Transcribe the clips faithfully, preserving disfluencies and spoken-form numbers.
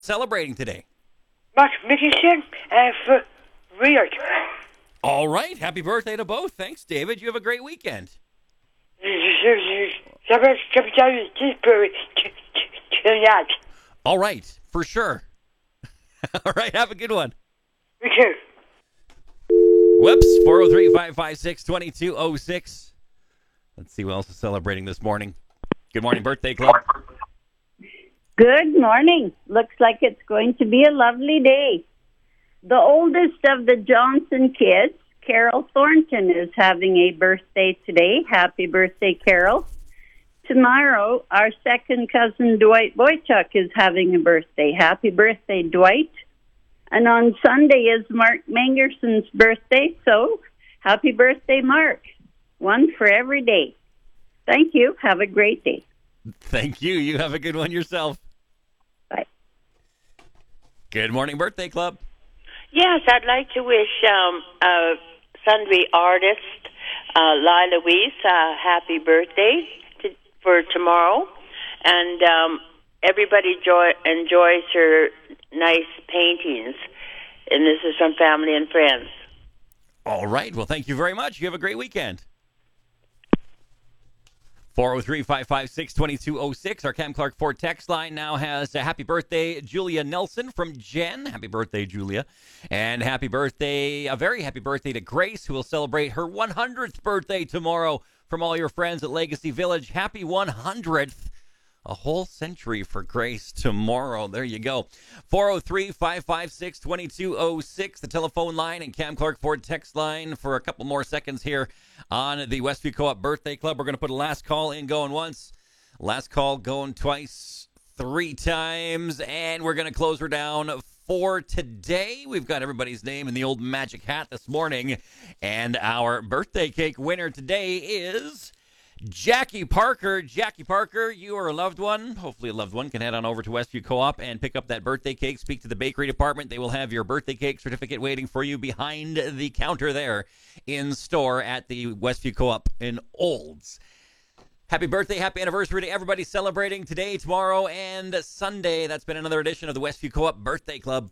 celebrating today? Mark Mickelson and for Rio. All right. Happy birthday to both. Thanks, David. You have a great weekend. All right. For sure. All right. Have a good one. Me too. Whoops. four oh three, five five six, two two oh six. Let's see who else is celebrating this morning. Good morning, Birthday Club. Good morning. Looks like it's going to be a lovely day. The oldest of the Johnson kids, Carol Thornton, is having a birthday today. Happy birthday, Carol. Tomorrow, our second cousin, Dwight Boychuk, is having a birthday. Happy birthday, Dwight. And on Sunday is Mark Mangerson's birthday, so happy birthday, Mark. One for every day. Thank you. Have a great day. Thank you. You have a good one yourself. Bye. Good morning, Birthday Club. Yes, I'd like to wish um, uh, sundry artist uh, Lila Louise uh, happy birthday to, for tomorrow. And um, everybody joy, enjoys her nice paintings. And this is from family and friends. All right. Well, thank you very much. You have a great weekend. four oh three, five five six, two two oh six. Our Cam Clark Ford text line now has a happy birthday, Julia Nelson from Jen. Happy birthday, Julia. And happy birthday, a very happy birthday to Grace, who will celebrate her one hundredth birthday tomorrow from all your friends at Legacy Village. Happy one hundredth. A whole century for Grace tomorrow. There you go. four oh three, five five six, two two oh six, the telephone line and Cam Clark Ford text line for a couple more seconds here on the Westview Co-op Birthday Club. We're going to put a last call in going once, last call going twice, three times, and we're going to close her down for today. We've got everybody's name in the old magic hat this morning, and our birthday cake winner today is Jackie Parker. Jackie Parker, you are a loved one. Hopefully a loved one can head on over to Westview Co-op and pick up that birthday cake. Speak to the bakery department. They will have your birthday cake certificate waiting for you behind the counter there in store at the Westview Co-op in Olds. Happy birthday, happy anniversary to everybody celebrating today, tomorrow, and Sunday. That's been another edition of the Westview Co-op Birthday Club.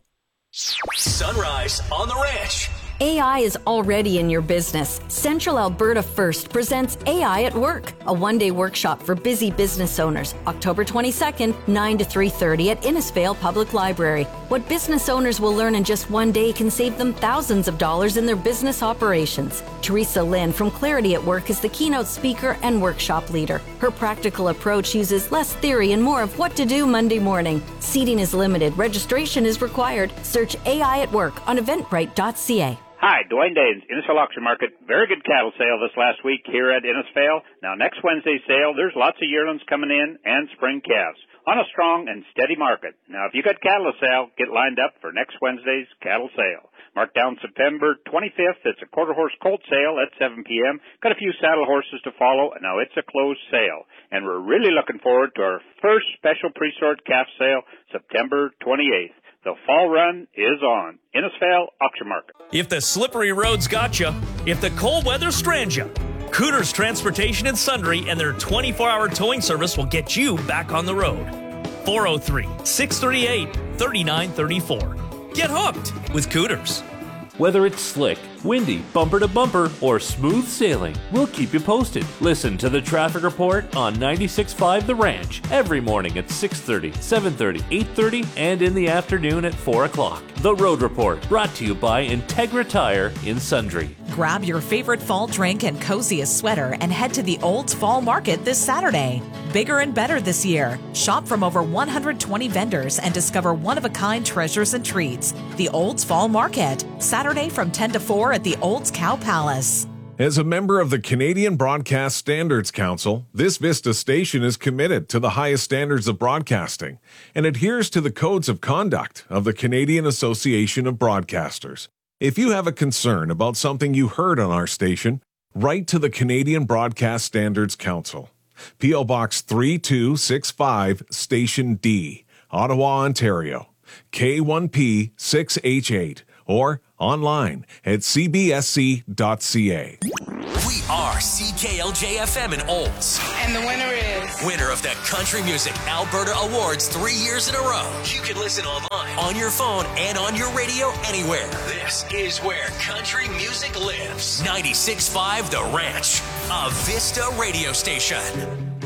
Sunrise on the Ranch. A I is already in your business. Central Alberta First presents A I at Work, a one-day workshop for busy business owners, October twenty-second, nine to three thirty at Innisfail Public Library. What business owners will learn in just one day can save them thousands of dollars in their business operations. Teresa Lynn from Clarity at Work is the keynote speaker and workshop leader. Her practical approach uses less theory and more of what to do Monday morning. Seating is limited. Registration is required. Search A I at Work on eventbrite dot c a. Hi, Dwayne Danes, Innisfail Auction Market. Very good cattle sale this last week here at Innisfail. Now, next Wednesday's sale, there's lots of yearlings coming in and spring calves on a strong and steady market. Now, if you got cattle to sell, get lined up for next Wednesday's cattle sale. Mark down September twenty-fifth. It's a quarter horse colt sale at seven p.m. Got a few saddle horses to follow. Now, it's a closed sale. And we're really looking forward to our first special pre-sort calf sale, September twenty-eighth. The fall run is on. Innisfail Auction Market. If the slippery roads got you, if the cold weather strands you, Cooters Transportation and Sundry and their twenty-four hour towing service will get you back on the road. four oh three, six three eight, three nine three four. Get hooked with Cooters. Whether it's slick, windy, bumper to bumper, or smooth sailing, we'll keep you posted. Listen to the traffic report on ninety-six point five The Ranch every morning at six thirty, seven thirty, eight thirty, and in the afternoon at four o'clock. The Road Report, brought to you by Integra Tire in Sundry. Grab your favorite fall drink and coziest sweater and head to the Olds Fall Market this Saturday. Bigger and better this year. Shop from over one hundred twenty vendors and discover one-of-a-kind treasures and treats. The Olds Fall Market, Saturday from ten to four at the Olds Cow Palace. As a member of the Canadian Broadcast Standards Council, this Vista station is committed to the highest standards of broadcasting and adheres to the codes of conduct of the Canadian Association of Broadcasters. If you have a concern about something you heard on our station, write to the Canadian Broadcast Standards Council. P O Box three two six five, Station D, Ottawa, Ontario, K one P six H eight, or online at c b s c dot c a. We are C K L J F M in Olds. And the winner is... Winner of the Country Music Alberta Awards three years in a row. You can listen online, on your phone, and on your radio anywhere. This is where country music lives. ninety-six point five The Ranch, a Vista radio station.